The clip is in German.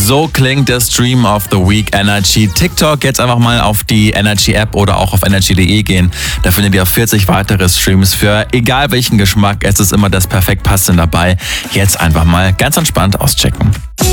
So klingt der Stream of the Week Energy. TikTok, jetzt einfach mal auf die Energy App oder auch auf energy.de gehen. Da findet ihr 40 weitere Streams für egal welchen Geschmack. Es ist immer das perfekt passende dabei. Jetzt einfach mal ganz entspannt auschecken.